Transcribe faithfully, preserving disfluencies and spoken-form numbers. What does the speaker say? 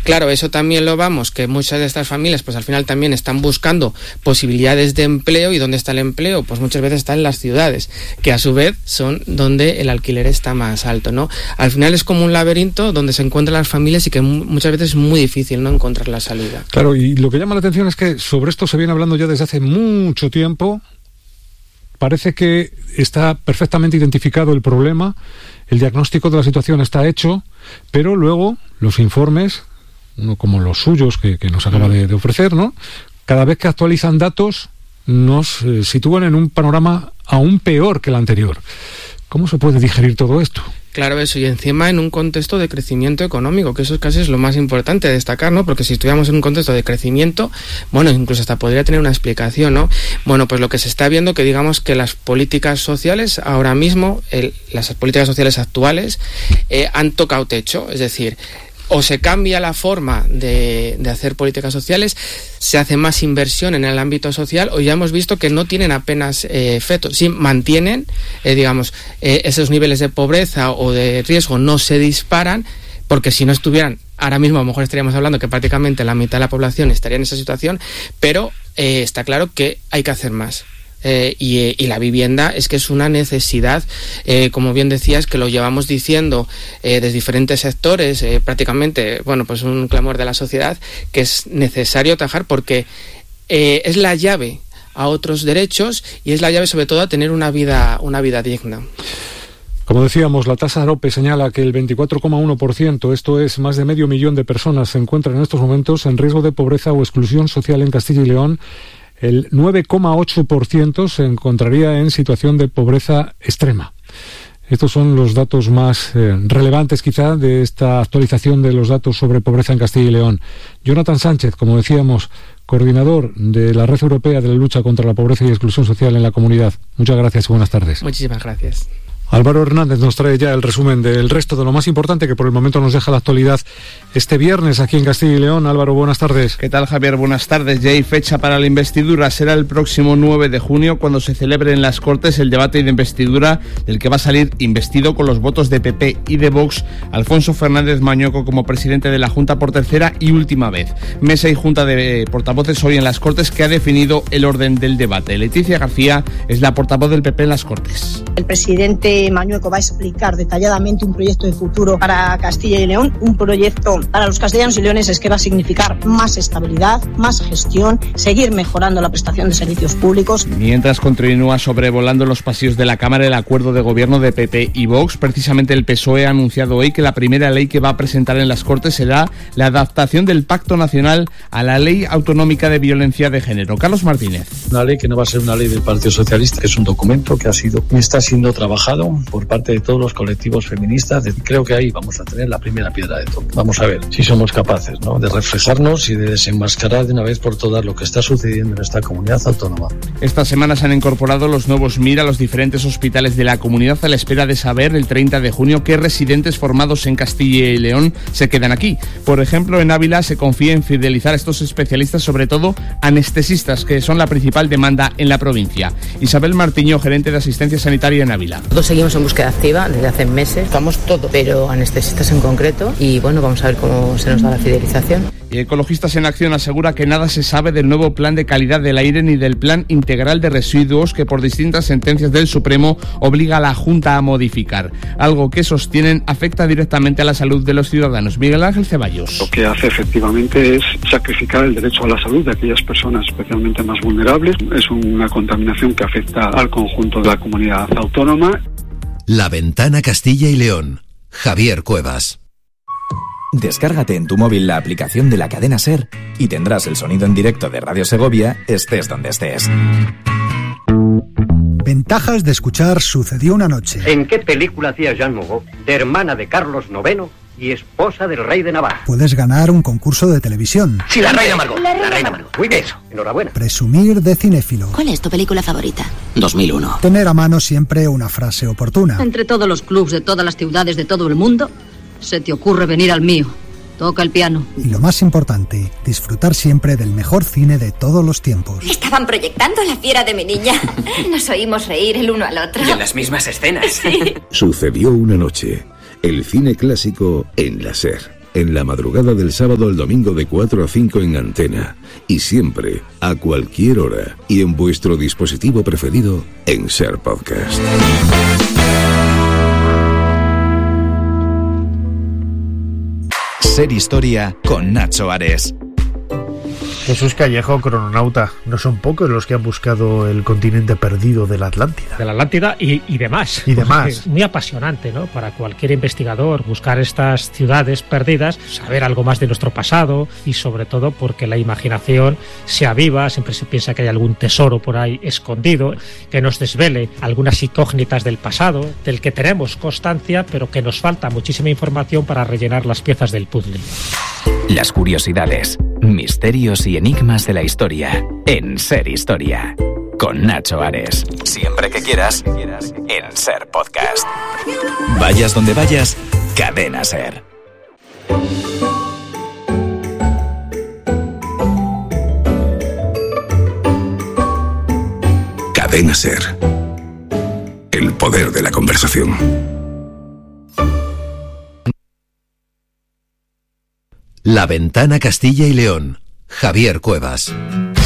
Claro, eso también lo vamos, que muchas de estas familias pues al final también están buscando posibilidades de empleo. ¿Y dónde está el empleo? Pues muchas veces está en las ciudades, que a su vez son donde el alquiler está más alto, ¿no? Al final es como un laberinto donde se encuentran las familias y que muchas veces es muy difícil, ¿no?, encontrar la salida. Claro, y lo que llama la atención es que sobre esto se viene hablando ya desde hace mucho tiempo. Parece que está perfectamente identificado el problema, el diagnóstico de la situación está hecho, pero luego los informes, uno como los suyos que, que nos acaba de, de ofrecer, ¿no?, cada vez que actualizan datos nos eh, sitúan en un panorama aún peor que el anterior. ¿Cómo se puede digerir todo esto? Claro, eso, y encima en un contexto de crecimiento económico, que eso casi es lo más importante de destacar, ¿no? Porque si estuviéramos en un contexto de crecimiento, bueno, incluso hasta podría tener una explicación, ¿no? Bueno, pues lo que se está viendo, que digamos que las políticas sociales, ahora mismo, el, las políticas sociales actuales, eh, han tocado techo, es decir, o se cambia la forma de, de hacer políticas sociales, se hace más inversión en el ámbito social, o ya hemos visto que no tienen apenas eh, efectos. Sí, mantienen, eh, digamos, eh, esos niveles de pobreza o de riesgo no se disparan, porque si no estuvieran, ahora mismo a lo mejor estaríamos hablando que prácticamente la mitad de la población estaría en esa situación, pero eh, está claro que hay que hacer más. Eh, y, y la vivienda es que es una necesidad, eh, como bien decías, que lo llevamos diciendo eh, desde diferentes sectores, eh, prácticamente, bueno, pues un clamor de la sociedad, que es necesario atajar porque eh, es la llave a otros derechos y es la llave sobre todo a tener una vida, una vida digna. Como decíamos, la tasa AROPE señala que el veinticuatro coma uno por ciento, esto es más de medio millón de personas, se encuentran en estos momentos en riesgo de pobreza o exclusión social en Castilla y León. El nueve coma ocho por ciento se encontraría en situación de pobreza extrema. Estos son los datos más eh, relevantes quizá de esta actualización de los datos sobre pobreza en Castilla y León. Jonathan Sánchez, como decíamos, coordinador de la Red Europea de la Lucha contra la Pobreza y Exclusión Social en la Comunidad. Muchas gracias y buenas tardes. Muchísimas gracias. Álvaro Hernández nos trae ya el resumen del resto de lo más importante que por el momento nos deja la actualidad este viernes aquí en Castilla y León. Álvaro, buenas tardes. ¿Qué tal, Javier? Buenas tardes. Ya hay fecha para la investidura. Será el próximo nueve de junio cuando se celebre en las Cortes el debate de investidura del que va a salir investido con los votos de P P y de Vox Alfonso Fernández Mañueco como presidente de la Junta por tercera y última vez. Mesa y Junta de Portavoces hoy en las Cortes que ha definido el orden del debate. Leticia García es la portavoz del P P en las Cortes. El presidente Mañueco va a explicar detalladamente un proyecto de futuro para Castilla y León, un proyecto para los castellanos y leoneses que va a significar más estabilidad, más gestión, seguir mejorando la prestación de servicios públicos. Mientras continúa sobrevolando los pasillos de la Cámara el acuerdo de gobierno de P P y Vox, precisamente el P S O E ha anunciado hoy que la primera ley que va a presentar en las Cortes será la adaptación del Pacto Nacional a la Ley Autonómica de Violencia de Género. Carlos Martínez. Una ley que no va a ser una ley del Partido Socialista, que es un documento que ha sido y está siendo trabajado por parte de todos los colectivos feministas. Creo que ahí vamos a tener la primera piedra de todo. Vamos a ver si somos capaces, ¿no?, de reflejarnos y de desenmascarar de una vez por todas lo que está sucediendo en esta comunidad autónoma. Esta semana se han incorporado los nuevos M I R a los diferentes hospitales de la comunidad a la espera de saber el treinta de junio qué residentes formados en Castilla y León se quedan aquí. Por ejemplo, en Ávila se confía en fidelizar a estos especialistas, sobre todo anestesistas, que son la principal demanda en la provincia. Isabel Martiño, gerente de asistencia sanitaria en Ávila. Todos seguimos en búsqueda activa desde hace meses, estamos todo, pero anestesistas en concreto, y bueno, vamos a ver cómo se nos da la fidelización. Y Ecologistas en Acción asegura que nada se sabe del nuevo plan de calidad del aire ni del plan integral de residuos que por distintas sentencias del Supremo obliga a la Junta a modificar. Algo que sostienen afecta directamente a la salud de los ciudadanos. Miguel Ángel Ceballos. Lo que hace efectivamente es sacrificar el derecho a la salud de aquellas personas especialmente más vulnerables. Es una contaminación que afecta al conjunto de la comunidad autónoma. La Ventana Castilla y León. Javier Cuevas. Descárgate en tu móvil la aplicación de la cadena SER y tendrás el sonido en directo de Radio Segovia, estés donde estés. Ventajas de escuchar Sucedió una noche. ¿En qué película hacía Jean Moreau, de hermana de Carlos noveno y esposa del rey de Navarra? Puedes ganar un concurso de televisión. Sí, la reina Margot. La reina, reina Margot. Muy bien, eso. Enhorabuena. Presumir de cinéfilo. ¿Cuál es tu película favorita? dos mil uno. Tener a mano siempre una frase oportuna. Entre todos los clubs de todas las ciudades de todo el mundo, se te ocurre venir al mío. Toca el piano. Y lo más importante, disfrutar siempre del mejor cine de todos los tiempos. Estaban proyectando La fiera de mi niña. Nos oímos reír el uno al otro. Y en las mismas escenas. Sí. Sucedió una noche. El cine clásico en la SER. en la madrugada del sábado al domingo de cuatro a cinco en Antena. Y siempre, a cualquier hora y en vuestro dispositivo preferido en Ser Podcast. Ser Historia con Nacho Ares. Jesús Callejo, crononauta. No son pocos los que han buscado el continente perdido de la Atlántida. De la Atlántida y, y demás. Y demás. Es muy apasionante, ¿no? Para cualquier investigador buscar estas ciudades perdidas, saber algo más de nuestro pasado y sobre todo porque la imaginación se aviva, siempre se piensa que hay algún tesoro por ahí escondido, que nos desvele algunas incógnitas del pasado, del que tenemos constancia, pero que nos falta muchísima información para rellenar las piezas del puzzle. Las curiosidades, misterios y enigmas de la historia en Ser Historia con Nacho Ares. Siempre que quieras en Ser Podcast. Vayas donde vayas, Cadena Ser. Cadena Ser. El poder de la conversación. La Ventana Castilla y León. Javier Cuevas.